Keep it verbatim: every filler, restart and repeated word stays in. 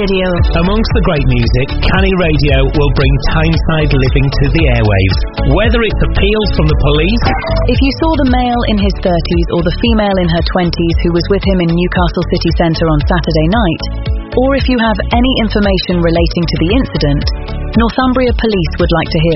Radio. Amongst the great music, Canny Radio will bring Tyneside living to the airwaves. Whether it's appeals from the police... If you saw the male in his thirties or the female in her twenties who was with him in Newcastle city centre on Saturday night, or if you have any information relating to the incident, Northumbria Police would like to hear